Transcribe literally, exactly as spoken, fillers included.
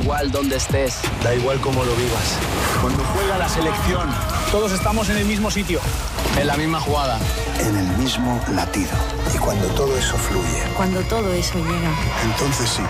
igual dónde estés, da igual cómo lo vivas. Cuando juega la selección, todos estamos en el mismo sitio, en la misma jugada, en el mismo latido. Y cuando todo eso fluye, cuando todo eso llega, entonces sí,